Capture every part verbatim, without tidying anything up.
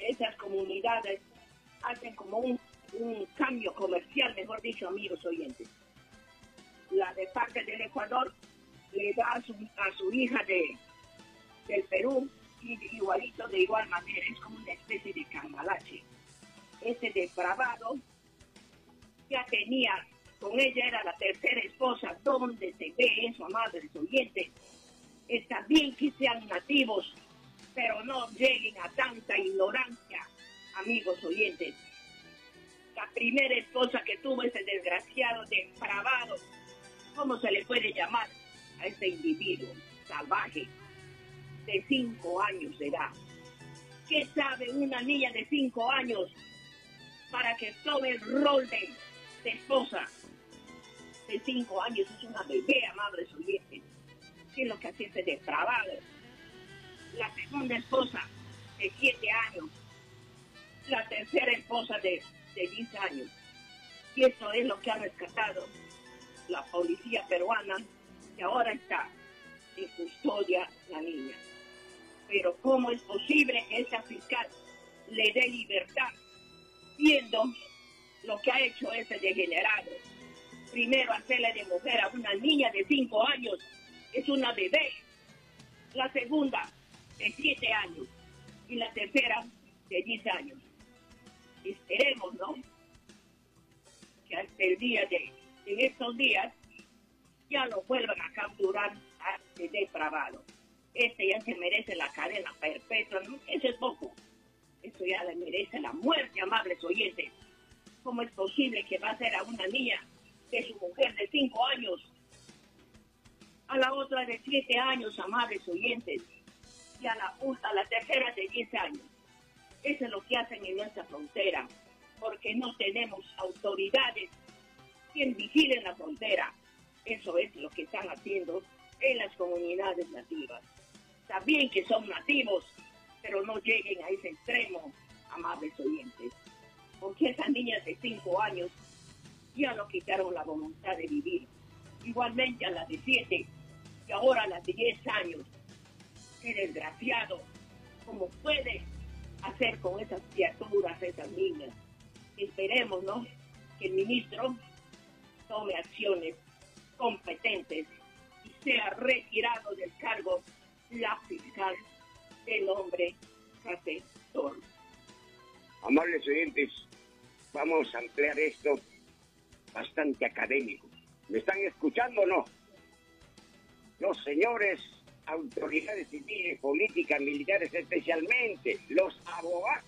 esas comunidades hacen como un, un cambio comercial, mejor dicho, amigos oyentes. La de parte del Ecuador le da a su, a su hija de, del Perú, y igualito, de igual manera, es como una especie de cambalache. Ese depravado ya tenía, con ella era la tercera esposa. ¿Dónde se ve eso, amables oyentes? Está bien que sean nativos, pero no lleguen a tanta ignorancia, amigos oyentes. La primera esposa que tuvo ese desgraciado depravado, ¿cómo se le puede llamar a este individuo salvaje de cinco años de edad? ¿Qué sabe una niña de cinco años para que tome el rol de, de esposa? De cinco años es una bebé, amables oyentes. ¿Qué es lo que hace ese depravado? La segunda esposa de siete años. La tercera esposa de, de diez años. Y esto es lo que ha rescatado la policía peruana, que ahora está en custodia la niña. Pero ¿cómo es posible que esta fiscal le dé libertad viendo lo que ha hecho ese degenerado? Primero hacerle de mujer a una niña de cinco años, es una bebé. La segunda de siete años y la tercera de diez años. Esperemos, ¿no?, que hasta el día de, en estos días, ya lo vuelvan a capturar a este depravado. Este ya se merece la cadena perpetua, ¿no? Eso es poco. Eso ya le merece la muerte, amables oyentes. ¿Cómo es posible que va a ser a una niña de su mujer de cinco años, a la otra de siete años, amables oyentes, y a la, a la tercera de diez años? Eso es lo que hacen en nuestra frontera, porque no tenemos autoridades quien vigilen la frontera. Eso es lo que están haciendo en las comunidades nativas. Está bien que son nativos, pero no lleguen a ese extremo, amables oyentes, porque esas niñas de cinco años ya no quitaron la voluntad de vivir. Igualmente a las de siete y ahora a las de diez años. Qué desgraciado, ¿cómo puede hacer con esas criaturas, esas niñas? Esperemos, ¿no?, que el ministro tome acciones competentes y sea retirado del cargo la fiscal del hombre Castor. Amables oyentes, vamos a ampliar esto bastante académico. ¿Me están escuchando o no? Los señores autoridades civiles, políticas, militares, especialmente los abogados.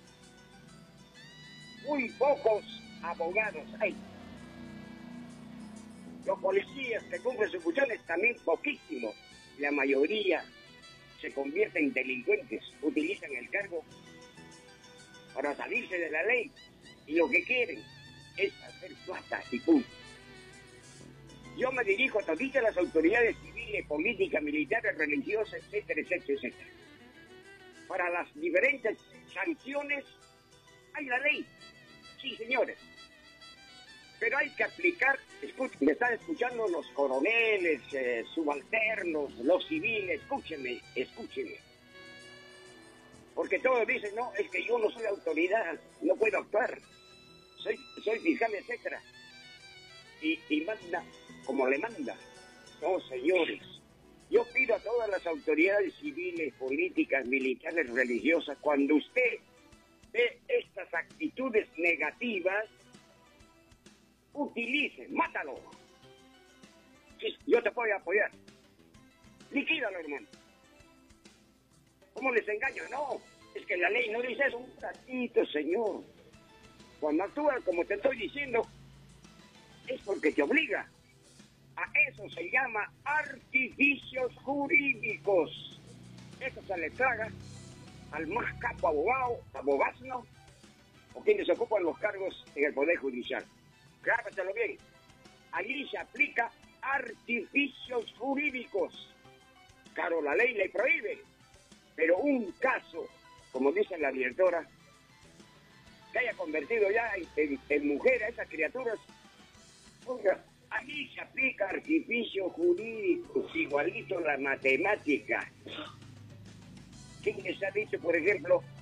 Muy pocos abogados hay. Los policías que cumplen sus funciones también poquísimos. La mayoría se convierten en delincuentes, utilizan el cargo para salirse de la ley y lo que quieren es hacer plata y punto. Yo me dirijo a todas las autoridades civiles, políticas, militares, religiosas, etcétera, etcétera, etcétera. Para las diferentes sanciones hay la ley, sí, señores. Pero hay que aplicar, escuchen, me están escuchando los coroneles, eh, subalternos, los civiles, escúchenme, escúchenme. Porque todos dicen, no, es que yo no soy autoridad, no puedo actuar, soy, soy fiscal, etcétera. Y, y manda como le manda. No, señores, yo pido a todas las autoridades civiles, políticas, militares, religiosas, cuando usted ve estas actitudes negativas, utilice, mátalo. Yo te puedo apoyar. Liquídalo, hermano. ¿Cómo les engaño? No, es que la ley no dice eso. Un ratito, señor. Cuando actúa como te estoy diciendo, es porque te obliga. A eso se llama artificios jurídicos. Eso se le traga al más capo abogado, abogazno, o quienes ocupan los cargos en el Poder Judicial. Grábatelo bien. Allí se aplica artificios jurídicos. Claro, la ley le prohíbe, pero un caso, como dice la directora, que haya convertido ya en, en, en mujer a esas criaturas, oiga, allí se aplica artificios jurídicos, igualito la matemática. ¿Quién les ha dicho, por ejemplo,